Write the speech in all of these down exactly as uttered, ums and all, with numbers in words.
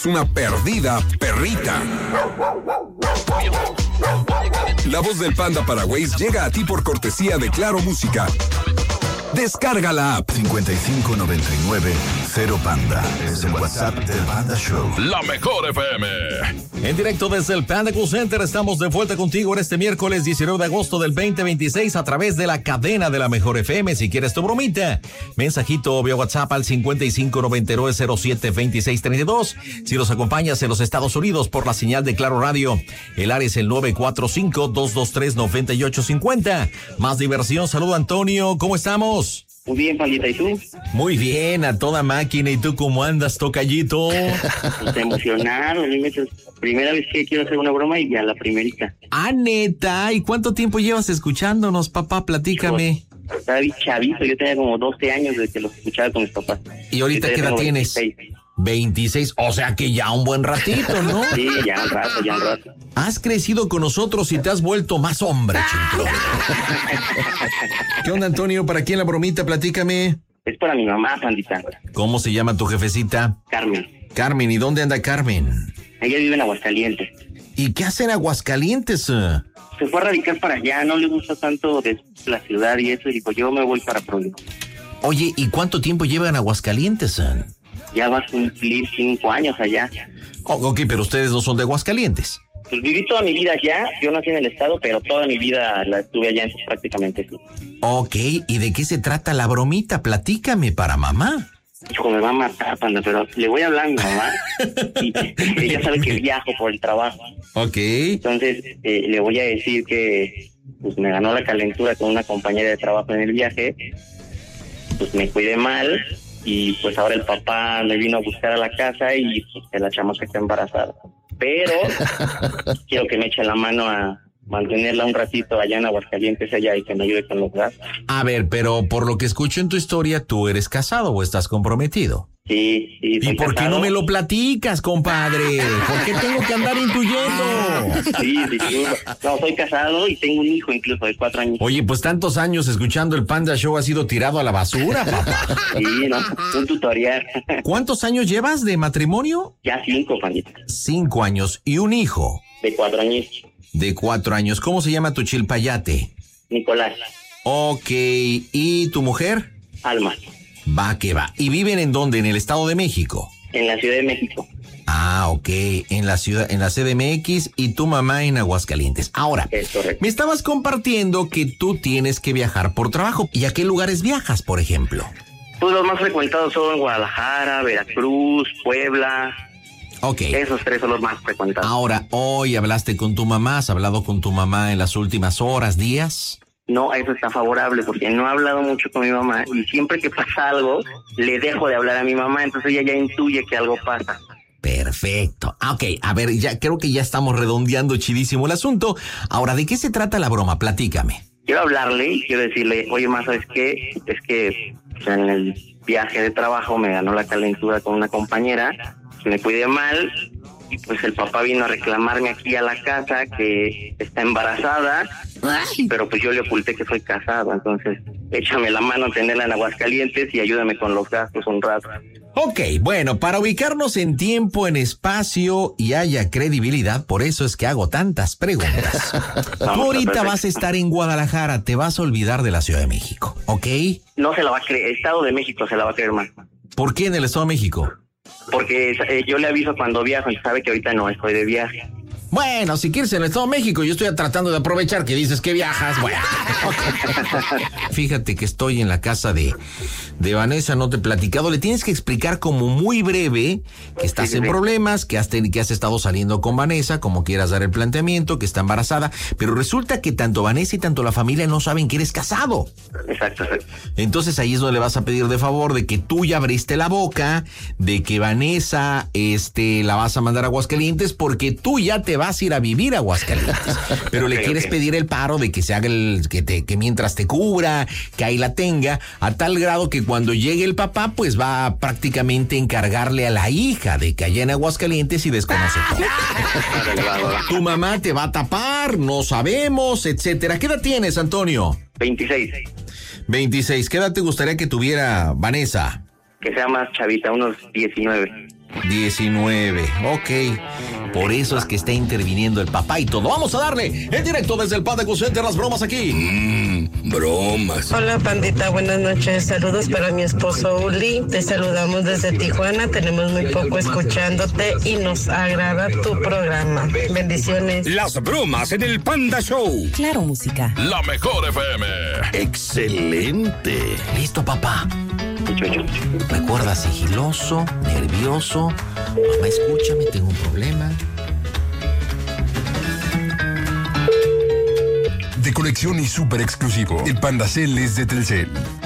Una perdida perrita. La voz del Panda Paraguays llega a ti por cortesía de Claro Música. Descarga la app. cincuenta y cinco noventa y nueve cero Panda. Es el WhatsApp del Panda Show. La mejor F M. En directo desde el Panda Cool Center, estamos de vuelta contigo en este miércoles diecinueve de agosto del veinte veintiséis a través de la cadena de la mejor F M. Si quieres tu bromita, mensajito vía WhatsApp al cincuenta y cinco noventa y nueve cero siete veintiséis treinta y dos. Si nos acompañas en los Estados Unidos por la señal de Claro Radio, el área es el nueve cuatro cinco, dos dos tres, nueve ocho cinco cero. Más diversión. Saludo, Antonio. ¿Cómo estamos? Muy bien, Pandita, ¿y tú? Muy bien, a toda máquina. ¿Y tú cómo andas, tocallito? Pues emocionado, primera vez que quiero hacer una broma y ya la primerita. Ah, neta, ¿y cuánto tiempo llevas escuchándonos, papá? Platícame. Yo, estaba chavito, yo tenía como doce años desde que los escuchaba con mis papás. ¿Y ahorita qué edad tienes? veintiséis. veintiséis, o sea que ya un buen ratito, ¿no? Sí, ya un rato, ya un rato. Has crecido con nosotros y te has vuelto más hombre, chico. ¿Qué onda, Antonio? ¿Para quién la bromita? Platícame. Es para mi mamá, Pandita. ¿Cómo se llama tu jefecita? Carmen. Carmen, ¿y dónde anda Carmen? Ella vive en Aguascalientes. ¿Y qué hace en Aguascalientes? Se fue a radicar para allá, no le gusta tanto de la ciudad y eso, y dijo, yo me voy para Providence. Oye, ¿y cuánto tiempo lleva en Aguascalientes? Ya va a cumplir cinco años allá. Oh, ok, pero ustedes no son de Aguascalientes. Pues viví toda mi vida allá, yo nací en el estado, pero toda mi vida la estuve allá, entonces prácticamente sí. Ok, ¿y de qué se trata la bromita? Platícame para mamá. Hijo, me va a matar, Panda, pero le voy a hablar a mi mamá y ella sabe que viajo por el trabajo. Ok. Entonces, eh, le voy a decir que pues me ganó la calentura con una compañera de trabajo en el viaje, pues me cuidé mal y pues ahora el papá me vino a buscar a la casa y pues, la chamaca está embarazada. Pero quiero que me eche la mano a mantenerla un ratito allá en Aguascalientes allá y que me ayude con los gastos. A ver, pero por lo que escucho en tu historia, ¿tú eres casado o estás comprometido? Sí, sí. ¿Y por qué no me lo platicas, compadre? ¿Por qué tengo que andar intuyendo? Sí, sí, sí. No, soy casado y tengo un hijo incluso de cuatro años. Oye, pues tantos años escuchando el Panda Show ha sido tirado a la basura, papá. Sí, no, un tutorial. ¿Cuántos años llevas de matrimonio? Ya cinco, Pandita. Cinco años. ¿Y un hijo? De cuatro años. De cuatro años. ¿Cómo se llama tu chilpayate? Nicolás. Ok. ¿Y tu mujer? Alma. Va que va. ¿Y viven en dónde? ¿En el Estado de México? En la Ciudad de México. Ah, ok. En la ciudad, en la C D M X y tu mamá en Aguascalientes. Ahora, es correcto. Me estabas compartiendo que tú tienes que viajar por trabajo. ¿Y a qué lugares viajas, por ejemplo? Pues los más frecuentados son Guadalajara, Veracruz, Puebla. Ok. Esos tres son los más frecuentados. Ahora, hoy hablaste con tu mamá, ¿has hablado con tu mamá en las últimas horas, días? No, eso está favorable porque no he hablado mucho con mi mamá y siempre que pasa algo, le dejo de hablar a mi mamá, entonces ella ya intuye que algo pasa. Perfecto. Ok, a ver, ya creo que ya estamos redondeando chidísimo el asunto. Ahora, ¿de qué se trata la broma? Platícame. Quiero hablarle y quiero decirle, oye, ma, ¿sabes qué? Es que o sea, en el viaje de trabajo me ganó la calentura con una compañera, me cuidé mal y pues el papá vino a reclamarme aquí a la casa que está embarazada. Ay. Pero pues yo le oculté que soy casado, entonces échame la mano, tenerla en Aguascalientes y ayúdame con los gastos un rato. Ok, bueno, para ubicarnos en tiempo, en espacio y haya credibilidad, por eso es que hago tantas preguntas. Tú ahorita perfecto. Vas a estar en Guadalajara, te vas a olvidar de la Ciudad de México, ¿ok? No se la va a creer, Estado de México se la va a creer más. ¿Por qué en el Estado de México? Porque eh, yo le aviso cuando viajo y sabe que ahorita no estoy de viaje. Bueno, si quieres en el Estado de México, yo estoy tratando de aprovechar que dices que viajas. Bueno, fíjate que estoy en la casa de, de Vanessa, no te he platicado. Le tienes que explicar como muy breve que estás sí, sí, en sí. problemas, que has, que has estado saliendo con Vanessa, como quieras dar el planteamiento, que está embarazada. Pero resulta que tanto Vanessa y tanto la familia no saben que eres casado. Exacto, exacto. Entonces ahí es donde le vas a pedir de favor de que tú ya abriste la boca, de que Vanessa este, la vas a mandar a Aguascalientes porque tú ya te vas a ir a vivir a Aguascalientes, pero le okay, quieres okay. pedir el paro de que se haga el, que te, que mientras te cubra, que ahí la tenga, a tal grado que cuando llegue el papá, pues va a prácticamente encargarle a la hija de que allá en Aguascalientes y desconoce todo. Tu mamá te va a tapar, no sabemos, etcétera. ¿Qué edad tienes, Antonio? veintiséis. veintiséis. ¿Qué edad te gustaría que tuviera Vanessa? Que sea más chavita, unos diecinueve. diecinueve, ok. Por eso es que está interviniendo el papá y todo. Vamos a darle en directo desde el Panda Center las bromas aquí. Mmm, bromas. Hola, pandita, buenas noches. Saludos para mi esposo Uli. Te saludamos desde Tijuana. Tenemos muy poco escuchándote y nos agrada tu programa. Bendiciones. Las bromas en el Panda Show. Claro, música. La mejor F M. Excelente. Listo, papá. Recuerda, sigiloso, nervioso. Mamá, escúchame, tengo un problema. De colección y súper exclusivo. El Pandacel es de Telcel.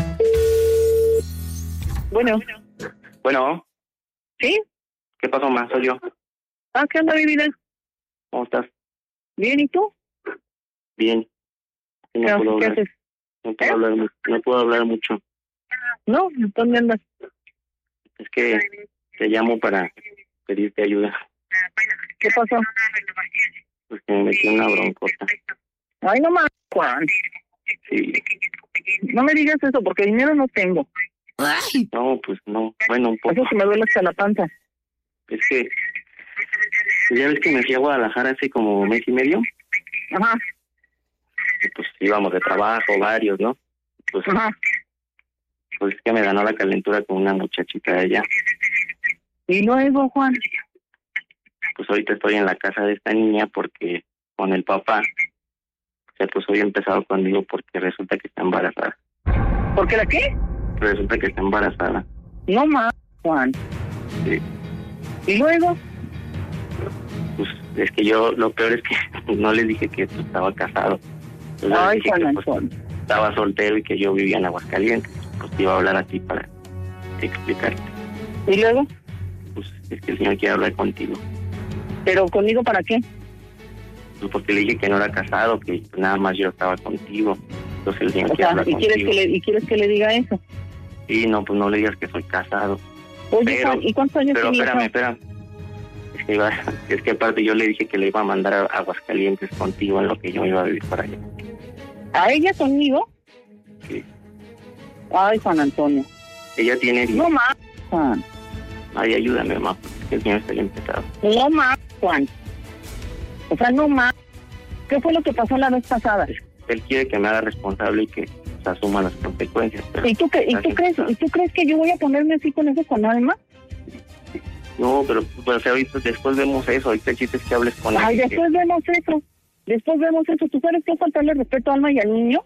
Bueno. Bueno, ¿Sí? ¿qué pasó más? Soy yo. Ah, ¿qué onda, mi vida? ¿Cómo estás? Bien, ¿y tú? Bien. Sí, no ¿Qué, puedo ¿qué hablar. haces? No puedo hablar, mu- no puedo hablar mucho. No, ¿dónde andas? Es que te llamo para pedirte ayuda. ¿Qué pasó? Porque me metí en una broncota. Ay, no más, Juan. Sí. No me digas eso, porque dinero no tengo. No, pues no. Bueno, un poco. Eso que me duele hasta la panza. Es que pues ya ves que me fui a Guadalajara hace como mes y medio. Ajá, Y pues íbamos de trabajo, varios, ¿no? Pues, ajá. pues es que me ganó la calentura con una muchachita de allá. Y luego, Juan. Pues ahorita estoy en la casa de esta niña porque con el papá se puso bien empezado conmigo porque resulta que está embarazada. ¿Por qué la qué? Resulta que está embarazada. No más, Juan. Sí. Y luego, Pues es que yo, lo peor es que no les dije que pues, estaba casado. Yo les ay, dije Juan que, pues, Antonio. estaba soltero y que yo vivía en Aguascalientes. Pues te iba a hablar a ti para explicarte. Y luego, Pues es que el señor quiere hablar contigo. ¿pero conmigo para qué? Pues porque le dije que no era casado, que nada más yo estaba contigo. Entonces el señor O quiere sea, hablar ¿y quieres, contigo. que le, ¿y quieres que le diga eso? Sí, no, pues no le digas que soy casado. Oye, Pero- Juan, ¿y cuántos años Pero tienes? espérame, espérame. Es que, iba, es que aparte yo le dije que le iba a mandar a Aguascalientes contigo en lo que yo iba a vivir para allá. ¿A ella conmigo? Sí. Ay, Juan Antonio. Ella tiene... No más, Juan. Ay, ayúdame, mamá, porque es que el señor está bien pesado. No más, Juan. O sea, no más. ¿Qué fue lo que pasó la vez pasada? Él quiere que me haga responsable y que se asuma las consecuencias. Pero ¿Y tú, qué, y, tú crees, ¿Y tú crees que yo voy a ponerme así con eso con Alma? No, pero pues, ahorita después vemos eso. Ahorita el chiste es que hables con Ay, él. después vemos eso. Después vemos eso. ¿Tú sabes qué faltarle respeto a Alma y al niño?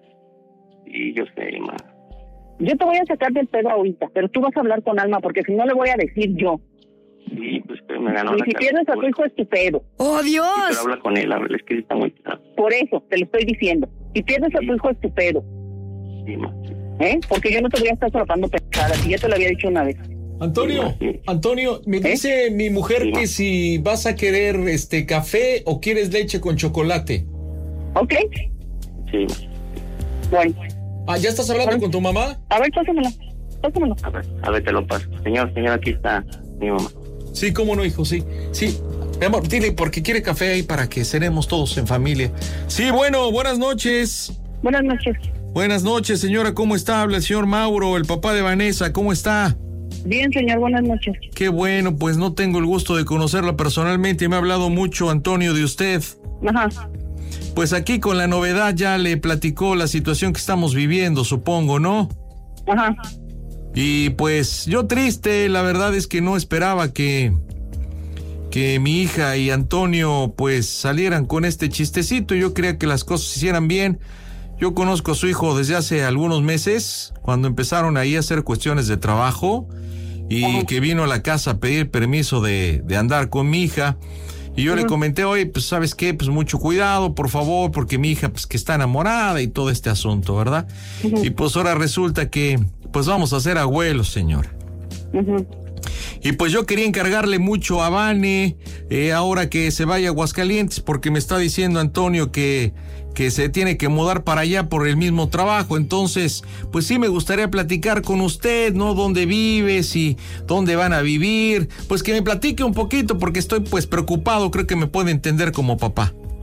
Y yo sé, mamá. Yo te voy a sacar del pedo ahorita, pero tú vas a hablar con Alma, porque si no le voy a decir yo. Sí, pues que me ganó Y la si pierdes a tu hijo es tu pedo. ¡Oh, Sí, Dios! pero habla con él, a ver, es que sí está muy pesado. Por eso, te lo estoy diciendo. Si pierdes a tu hijo es tu pedo. Sí, ma. ¿Eh? Porque yo no te voy a estar solapando pensadas, y ya te lo había dicho una vez. Antonio, Antonio, me dice mi mujer Sí, que ma. si vas a querer este café o quieres leche con chocolate. ¿Ok? Sí, ma. Bueno. Ah, ¿ya estás hablando con tu mamá? A ver, pásamela. Pásamela. A ver, a ver, te lo paso. Señor, señor, aquí está mi mamá. Sí, cómo no, hijo, sí. Sí, mi amor, dile porque quiere café ahí para que cenemos todos en familia. Sí, bueno, buenas noches. Buenas noches. Buenas noches, señora, ¿cómo está? Habla el señor Mauro, el papá de Vanessa, ¿cómo está? Bien, señor, buenas noches. Qué bueno, pues no tengo el gusto de conocerla personalmente, me ha hablado mucho Antonio de usted. Ajá. Pues aquí con la novedad ya le platicó la situación que estamos viviendo, supongo, ¿no? Ajá. Y pues yo triste, la verdad es que no esperaba que que mi hija y Antonio pues salieran con este chistecito. Yo creía que las cosas se hicieran bien. Yo conozco a su hijo desde hace algunos meses, cuando empezaron ahí a hacer cuestiones de trabajo y Ajá. que vino a la casa a pedir permiso de, de andar con mi hija. Y yo uh-huh. le comenté, oye, pues ¿sabes qué? Pues mucho cuidado, por favor, porque mi hija pues que está enamorada y todo este asunto, ¿verdad? Uh-huh. Y pues ahora resulta que pues vamos a ser abuelos, señor. Uh-huh. Y pues yo quería encargarle mucho a Vane, eh, ahora que se vaya a Aguascalientes, porque me está diciendo Antonio que, que se tiene que mudar para allá por el mismo trabajo. Entonces, pues sí me gustaría platicar con usted, ¿no? ¿Dónde vives y dónde van a vivir? Pues que me platique un poquito, porque estoy pues preocupado, creo que me puede entender como papá.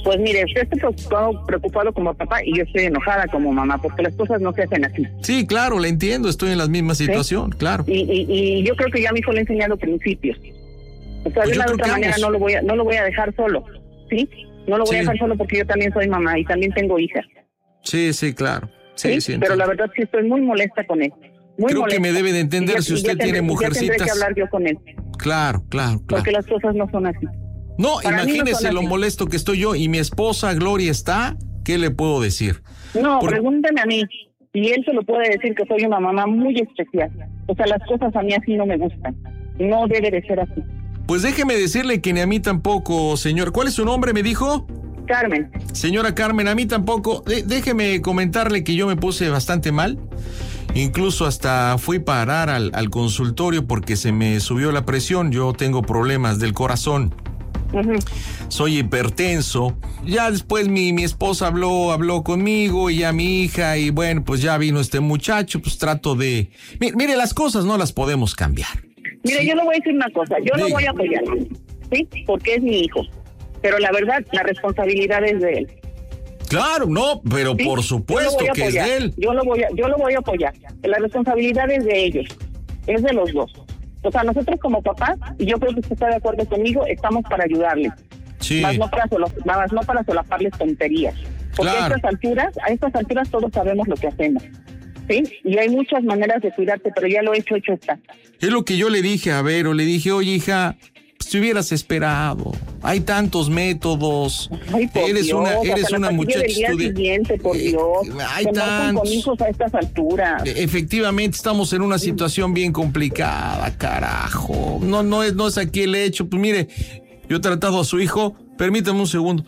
Pues mire, usted está preocupado, preocupado como papá y yo estoy enojada como mamá, porque las cosas no se hacen así. Sí, claro, le entiendo, estoy en la misma situación, ¿sí? claro. Y, y, y yo creo que ya a mi hijo le he enseñado principios. O sea, Pues de una yo u otra creo que manera ambos. no lo voy a, no lo voy a dejar solo, ¿sí? No lo voy Sí. a dejar solo porque yo también soy mamá y también tengo hijas. Sí, sí, claro. Sí, Sí, sí, pero entiendo. la verdad sí estoy muy molesta con él. Muy Creo molesta. que me debe de entender Y ya- si y ya usted tendré- tiene y ya mujercitas. tendré que hablar yo con él, Claro, claro, claro. porque las cosas no son así. No, para mí no imagínese son lo así. molesto que estoy yo y mi esposa Gloria está, ¿qué le puedo decir? No, Por- pregúntame a mí. Y él se lo puede decir que soy una mamá muy especial. O sea, las cosas a mí así no me gustan. No debe de ser así. Pues déjeme decirle que ni a mí tampoco, señor. ¿Cuál es su nombre, me dijo? Carmen, Señora Carmen, a mí tampoco. De- déjeme comentarle que yo me puse bastante mal. Incluso hasta fui a parar al, al consultorio porque se me subió la presión. Yo tengo problemas del corazón. ujú, Soy hipertenso. Ya después mi, mi esposa habló, habló conmigo y ya mi hija y bueno, pues ya vino este muchacho, pues trato de... Mire, mire, las cosas no las podemos cambiar. mire, Sí. yo le voy a decir una cosa. Yo lo Diga. voy a apoyar, ¿sí? Porque es mi hijo. Pero la verdad, la responsabilidad es de él. Claro, no, pero ¿sí? por Yo lo supuesto voy a que es apoyar. de él. Yo lo voy a, yo lo voy a apoyar. La responsabilidad es de ellos. Es de los dos. O sea, nosotros como papás, y yo creo que usted está de acuerdo conmigo, estamos para ayudarles. Sí, Más no para solo, más no para solaparles tonterías. Porque Claro. a estas alturas, a estas alturas todos sabemos lo que hacemos. ¿Sí? Y hay muchas maneras de cuidarte, pero ya lo hecho, hecho está. es lo que yo le dije a Vero, le dije, oye hija, pues te hubieras esperado. Hay tantos métodos. Ay, por eres Dios, una, hasta eres la una pastilla muchacha del día estudi- siguiente, por Eh, Dios. hay Se enojan con tantos. hijos a estas alturas. Efectivamente, estamos en una situación bien complicada, carajo. No, no es, no es aquí el hecho. Pues mire, yo he tratado a su hijo. Permítame un segundo.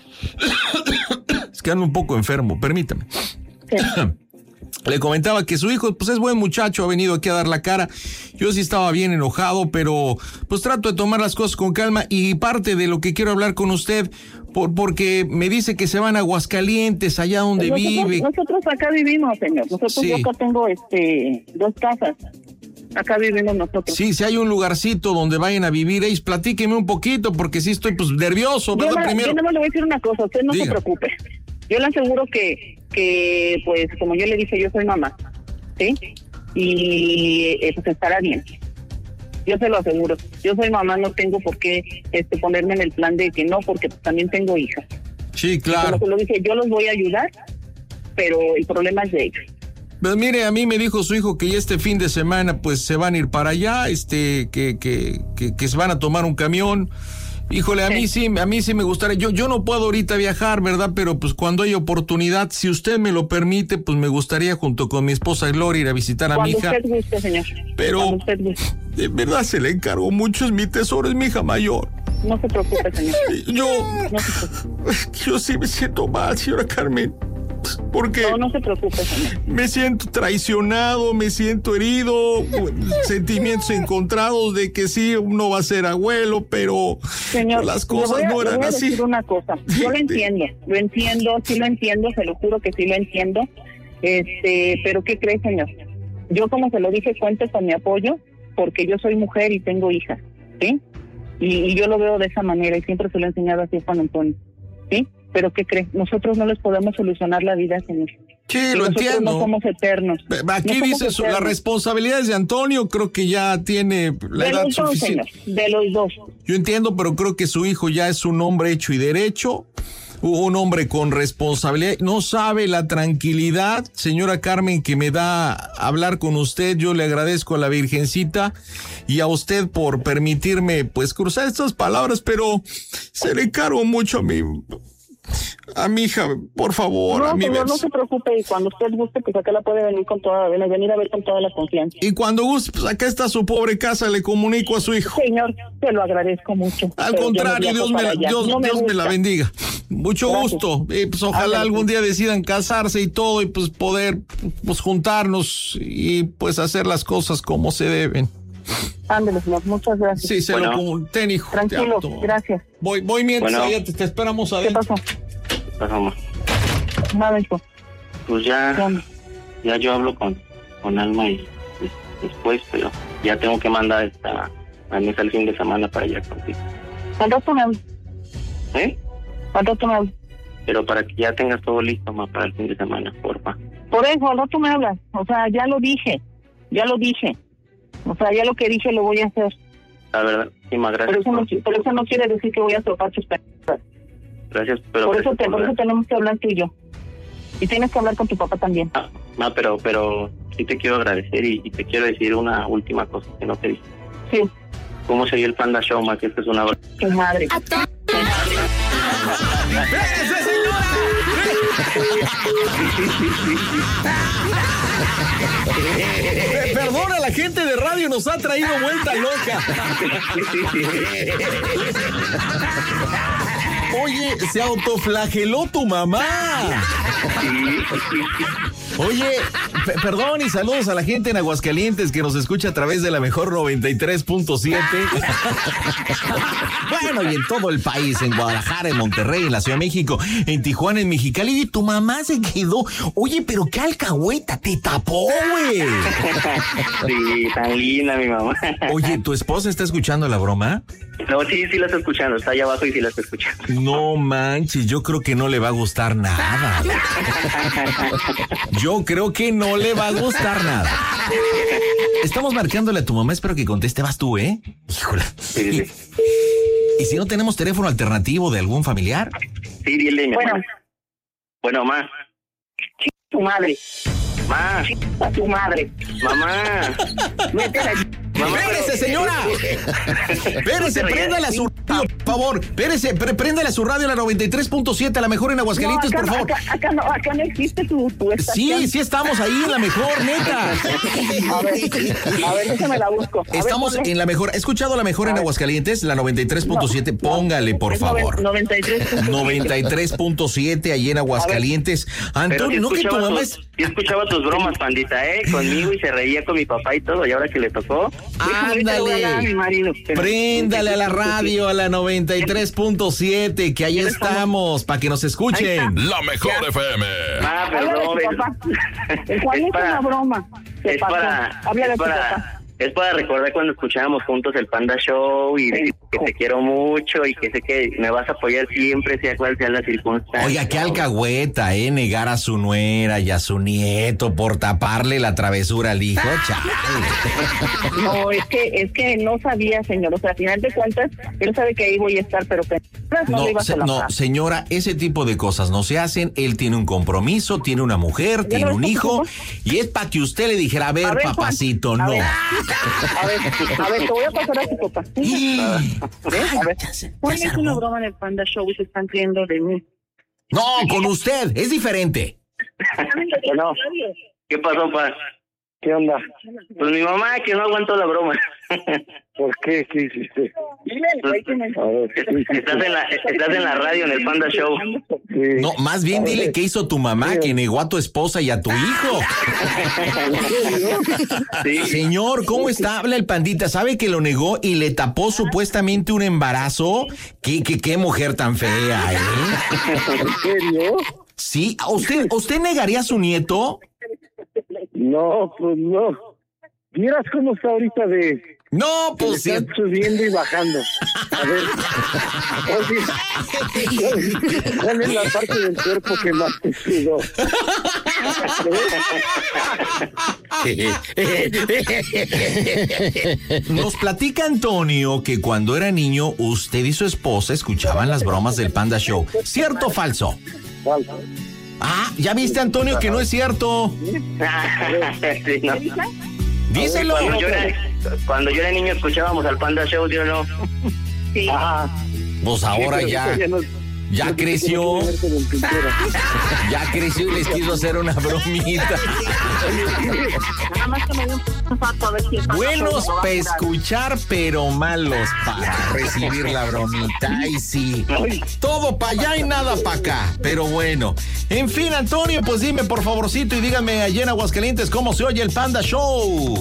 Es que ando un poco enfermo, permítame. Sí. Le comentaba que su hijo, pues es buen muchacho, ha venido aquí a dar la cara. Yo sí estaba bien enojado, pero pues trato de tomar las cosas con calma y parte de lo que quiero hablar con usted, por, porque me dice que se van a Aguascalientes, allá donde Nosotros, vive. nosotros acá vivimos, señor. Nosotros Sí. yo acá tengo este dos casas. Acá vivimos nosotros. Sí, si hay un lugarcito donde vayan a vivir, ellos platíqueme un poquito, porque sí estoy pues nervioso, Yo, ¿verdad? no, Primero. yo no le voy a decir una cosa, usted no Diga. se preocupe. Yo le aseguro que, que, pues, como yo le dije, yo soy mamá, ¿sí? Y eh, pues estará bien. Yo se lo aseguro. Yo soy mamá, no tengo por qué este, ponerme en el plan de que no, porque pues, también tengo hijas. Sí, claro. Como se lo dije, yo los voy a ayudar, pero el problema es de ellos. Pues mire, a mí me dijo su hijo que ya este fin de semana pues se van a ir para allá, este, que, que, que, que se van a tomar un camión. Híjole, a mí sí, a mí sí me gustaría. Yo, yo no puedo ahorita viajar, ¿verdad? Pero pues cuando hay oportunidad, si usted me lo permite, pues me gustaría junto con mi esposa Gloria ir a visitar a mi Cuando hija. usted guste, señor. Pero Cuando usted guste. de verdad se le encargó mucho, es mi tesoro, es mi hija mayor. No se preocupe, señor. Yo, No se preocupe. yo sí me siento mal, señora Carmen, porque No, no se preocupe, señor. me siento traicionado, me siento herido, sentimientos encontrados de que sí, uno va a ser abuelo, pero Señor, las le voy cosas a- no le eran voy a así. decir una cosa. Yo lo entiendo, lo entiendo, sí lo entiendo, se lo juro que sí lo entiendo. Este, pero ¿qué cree, señor? Yo, como se lo dije, cuente con mi apoyo, porque yo soy mujer y tengo hijas, ¿sí? Y, y yo lo veo de esa manera y siempre se lo he enseñado así a Juan Antonio, ¿sí? Pero ¿qué cree? Nosotros no les podemos solucionar la vida, señor. Sí, Y lo nosotros entiendo. no somos eternos. Aquí No somos dice su- la eternos. responsabilidad es de Antonio, creo que ya tiene la De edad los dos, señor, suficiente. de los dos. Yo entiendo, pero creo que su hijo ya es un hombre hecho y derecho, un hombre con responsabilidad. No sabe la tranquilidad, señora Carmen, que me da hablar con usted. Yo le agradezco a la Virgencita y a usted por permitirme, pues, cruzar estas palabras, pero se le encargo mucho a mi, a mi hija, por favor, a No, mi señor, no vez. se preocupe, y cuando usted guste, pues acá la puede venir con toda, venir a ver con toda la confianza. Y cuando guste, pues acá está su pobre casa, le comunico a su hijo. Señor, te lo agradezco mucho. Al pero yo no contrario, viajo Dios, me para la, allá. Dios, No Dios me gusta. la bendiga. Mucho Gracias. gusto. Eh, pues ojalá Ándale, algún pues. día decidan casarse y todo y pues poder pues juntarnos y pues hacer las cosas como se deben. Ándale, señor, muchas gracias. Sí, se Bueno. lo comuniqué, hijo. Tranquilo, Te amo. gracias. Voy, voy mientras Bueno. allá te, te esperamos ¿Qué adentro. pasó? Pasamos. Nada, hijo. Pues ¿Qué ya, onda? ya yo hablo con, con Alma y des- después, pero ya tengo que mandar esta a mí el fin de semana para allá contigo. Al rato me hablo. ¿Eh? Al rato me hablo. pero para que ya tengas todo listo, ma, para el fin de semana, porfa. Por eso, no tú me hablas. O sea, ya lo dije. Ya lo dije. O sea, ya lo que dije lo voy a hacer. La verdad, sí, ma, gracias. Pero eso no, pero eso no quiere decir que voy a tocar tus palabras. Gracias, pero... Por eso, te, por eso tenemos que hablar tú y yo. Y tienes que hablar con tu papá también. Ah, ma, pero, pero sí te quiero agradecer y, y te quiero decir una última cosa que no te dije. Sí. ¿Cómo se dio el Panda Show, ma? Que esto es una... Tu madre. ¡Espérese, señora! Eh, Perdona, la gente de radio nos ha traído vuelta loca. Oye, se autoflageló tu mamá. Oye, p- perdón y saludos a la gente en Aguascalientes que nos escucha a través de la mejor noventa y tres punto siete. Bueno, y en todo el país, en Guadalajara, en Monterrey, en la Ciudad de México, en Tijuana, en Mexicali. Y tu mamá se quedó. Oye, pero qué alcahueta, te tapó, güey. Sí, tan linda mi mamá. Oye, ¿tu esposa está escuchando la broma? No, sí, sí la está escuchando, está allá abajo y sí la está escuchando. No manches, yo creo que no le va a gustar nada. Yo creo que no le va a gustar nada. Estamos marcándole a tu mamá, espero que conteste, vas tú, ¿eh? Híjole. Sí, sí, sí. ¿Y si no tenemos teléfono alternativo de algún familiar? Sí, dile, mi Bueno. mamá. Bueno, ma. Ch- tu madre. Ma. A tu madre. Mamá. Vete a la... Mamá, ¡Espérese, pero- señora! ¡Espérese, préndale a su radio, por favor! ¡Espérese, pre- préndale a su radio la noventa y tres punto siete, a la mejor en Aguascalientes, No, acá por no, favor! Acá, acá no, acá no existe tu, tu estación. Sí, sí estamos ahí en la mejor, neta. A ver, a ver, déjame la busco. A ver, Estamos ponle. en la mejor. ¿Ha escuchado la mejor en Aguascalientes? La noventa y tres punto siete. Póngale, por Es favor. noventa y tres. noventa y tres punto siete ahí en Aguascalientes. Pero Antonio, sí ¿no que tu escuchaba mamá tus- es...? sí escuchaba tus bromas, pandita, ¿eh? Conmigo y se reía con mi papá y todo, y ahora que le tocó... Ándale. Préndale a la radio, a la noventa y tres punto siete, que ahí estamos, para que nos escuchen. La mejor F M. Ah, Háblale perdón, de tu es- papá. El Juan es es para- una broma. ¿Qué es pasó? para, Háblale es a tu para, papá. es para recordar cuando escuchábamos juntos el Panda Show y decir que te quiero mucho y que sé que me vas a apoyar siempre, sea cual sea la circunstancia. Oiga, qué alcahueta, ¿eh? Negar a su nuera y a su nieto por taparle la travesura al hijo, chale. No, es que, es que no sabía, señor. O sea, al final de cuentas, él sabe que ahí voy a estar, pero que no, No, le ibas se- a la no, paz. señora, ese tipo de cosas no se hacen. Él tiene un compromiso, tiene una mujer, ¿Ya tiene lo un ves, hijo, papá? y es para que usted le dijera, a ver, A ver, Juan, papacito, a no. ver. A ver, a ver, te voy a pasar a tu papá. Y- ¿Ves? A ver. Ya se- ya ¿Cuál se es una armó. broma en el Panda Show y se están riendo de mí? No, con usted, es diferente. Bueno, ¿qué pasó, pa? ¿Qué onda? Pues mi mamá, que no aguantó la broma. ¿Por qué? ¿Qué hiciste? Dile al güey que me... A ver, ¿qué hiciste? Estás en la, estás en la radio, en el Panda Show. Sí. No, más bien A dile ver. qué hizo tu mamá, que negó a tu esposa y a tu hijo. Sí. Señor, ¿cómo está? Habla el pandita. ¿Sabe que lo negó y le tapó supuestamente un embarazo? ¿Qué, qué, qué mujer tan fea, eh? ¿En serio? Sí, ¿a ¿usted, ¿usted negaría a su nieto? No, pues no. ¿Vieras cómo está ahorita de... No, que pues sí. están subiendo y bajando? A ver. Oye, ¿cuál es la parte del cuerpo que más te sudó? Nos platica Antonio que cuando era niño, usted y su esposa escuchaban las bromas del Panda Show. ¿Cierto o falso? Falso. Ah, ¿ya viste, Antonio, que no es cierto? Sí, no. Díselo. Cuando yo, era, cuando yo era niño escuchábamos al Panda Show, ¿sí o no? Sí. Ajá. Pues ahora Sí, pero ya, no- ya no creció, tiene que ver con el pintero. ya creció y les quiso hacer una bromita. Nada más que me dio un pato a ver si el Panda Buenos Show lo va a para curar. escuchar, pero malos para recibir la bromita. Ay, sí. Todo para allá y nada para acá. Pero bueno. En fin, Antonio, pues dime por favorcito y dígame allá en Aguascalientes cómo se oye el Panda Show.